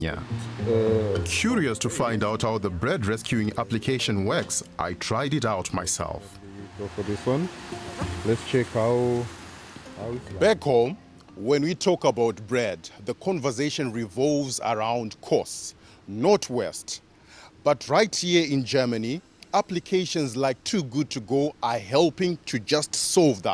Yeah. Curious to find out how the bread rescuing application works, I tried it out myself. So for this one, let's check how it's like. Back home, when we talk about bread, the conversation revolves around costs, not waste. But right here in Germany, applications like Too Good To Go are helping to just solve that.